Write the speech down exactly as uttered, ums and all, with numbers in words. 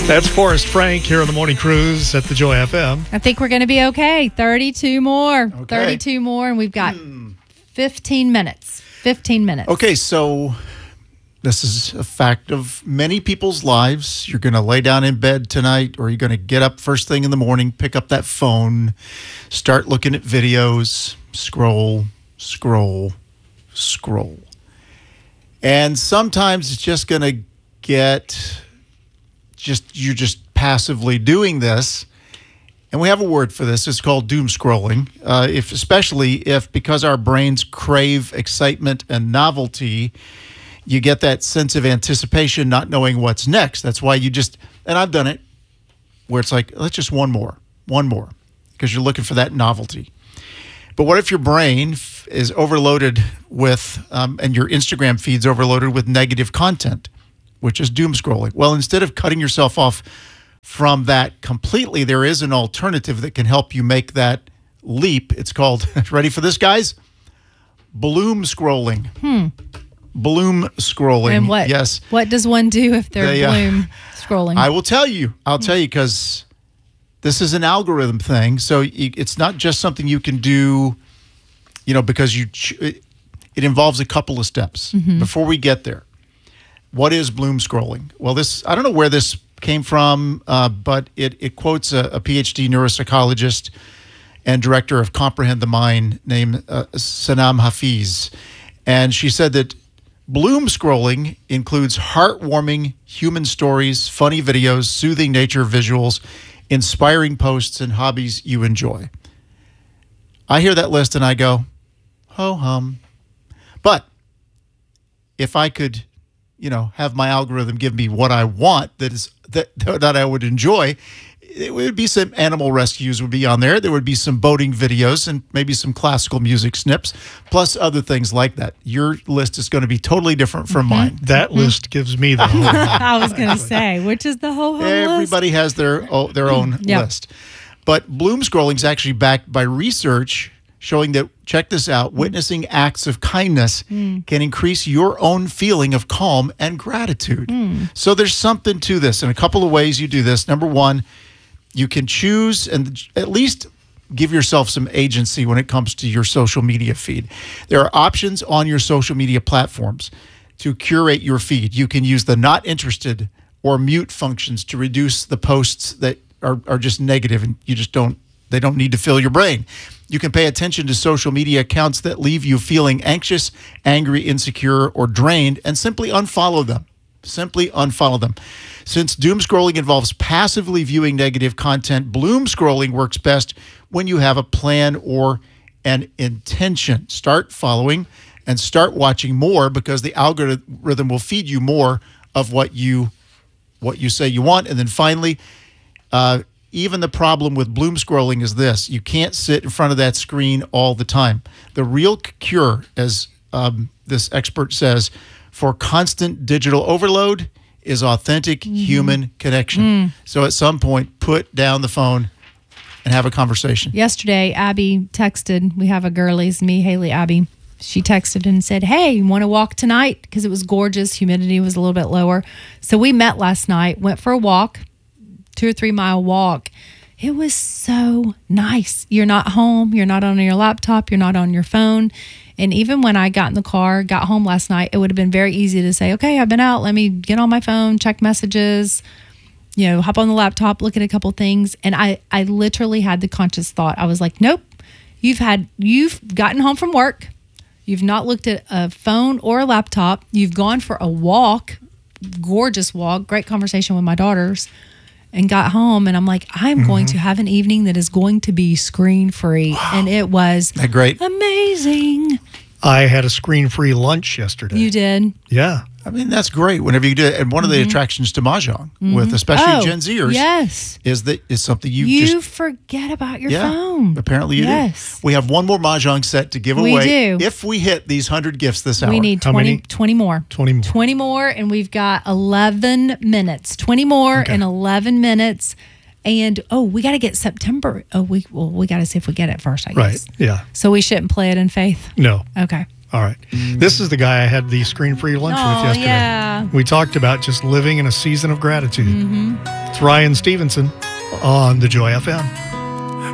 That's Forrest Frank here on the Morning Cruise at the Joy F M. I think we're going to be okay. thirty-two more. Okay. thirty-two more, and we've got fifteen minutes. fifteen minutes. Okay, so this is a fact of many people's lives. You're going to lay down in bed tonight, or you're going to get up first thing in the morning, pick up that phone, start looking at videos, scroll, scroll, scroll. And sometimes it's just going to get, just you're just passively doing this. And we have a word for this. It's called doom scrolling. Uh, if, especially if, because our brains crave excitement and novelty, you get that sense of anticipation, not knowing what's next. That's why you just, and I've done it, where it's like, let's just one more, one more, because you're looking for that novelty. But what if your brain f- is overloaded with, um, and your Instagram feed's overloaded with negative content, which is doom scrolling? Well, instead of cutting yourself off from that completely, there is an alternative that can help you make that leap. It's called, ready for this, guys? Bloom scrolling. Hmm. Bloom scrolling. And what? Yes. What does one do if they're They, uh, bloom scrolling? I will tell you. I'll tell you, because this is an algorithm thing. So you, it's not just something you can do, you know, because you. Ch- it, it involves a couple of steps Mm-hmm. before we get there. What is bloom scrolling? Well, this I don't know where this came from, uh, but it, it quotes a, a PhD neuropsychologist and director of Comprehend the Mind named uh, Sanam Hafiz. And she said that bloom scrolling includes heartwarming human stories, funny videos, soothing nature visuals, inspiring posts, and hobbies you enjoy. I hear that list and I go, ho hum. But if I could, you know, have my algorithm give me what I want that is that that I would enjoy, it would be some animal rescues would be on there. There would be some boating videos and maybe some classical music snips, plus other things like that. Your list is going to be totally different from Mm-hmm. mine. That list gives me the whole. I was going to say, which is the whole, whole Everybody list? has their oh, their own Yep. list. But bloom scrolling is actually backed by research showing that, check this out, witnessing acts of kindness Mm. can increase your own feeling of calm and gratitude. Mm. So there's something to this. And a couple of ways you do this. Number one, you can choose and at least give yourself some agency when it comes to your social media feed. There are options on your social media platforms to curate your feed. You can use the not interested or mute functions to reduce the posts that are, are just negative and you just don't, they don't need to fill your brain. You can pay attention to social media accounts that leave you feeling anxious, angry, insecure, or drained, and simply unfollow them. Simply unfollow them. Since doom scrolling involves passively viewing negative content, bloom scrolling works best when you have a plan or an intention. Start following and start watching more, because the algorithm will feed you more of what you what you say you want. And then finally, uh, even the problem with bloom scrolling is this: you can't sit in front of that screen all the time. The real cure, as um, this expert says, for constant digital overload is authentic mm-hmm. human connection. Mm. So at some point, put down the phone and have a conversation. Yesterday, Abby texted. We have a girlies, me, Haley, Abby. She texted and said, hey, you want to walk tonight? Because it was gorgeous. Humidity was a little bit lower. So we met last night, went for a walk, two or three mile walk. It was so nice. You're not home. You're not on your laptop. You're not on your phone. And even when I got in the car, got home last night, it would have been very easy to say, okay, I've been out. Let me get on my phone, check messages, you know, hop on the laptop, look at a couple things. And I, I literally had the conscious thought. I was like, nope, you've had, you've gotten home from work. You've not looked at a phone or a laptop. You've gone for a walk, gorgeous walk, great conversation with my daughters, and got home. And I'm like, I'm mm-hmm. going to have an evening that is going to be screen free. Wow. And it was Isn't that great? Amazing. I had a screen-free lunch yesterday. You did? Yeah. I mean, that's great whenever you do it. And one of the mm-hmm. attractions to Mahjong, mm-hmm. with especially oh, Gen Zers, yes. is that is something you, you just... forget about your yeah, phone. Apparently you yes. do. We have one more Mahjong set to give we away. do. If we hit these one hundred gifts this hour. We need twenty, twenty more. twenty more. twenty more, and we've got eleven minutes. twenty more okay. in eleven minutes. And, oh, we got to get September. Oh, we well, we got to see if we get it first, I guess. Right, yeah. So we shouldn't play it in faith? No. Okay. All right. This is the guy I had the screen-free lunch oh, with yesterday. Yeah. We talked about just living in a season of gratitude. Mm-hmm. Ryan Stevenson on the Joy F M.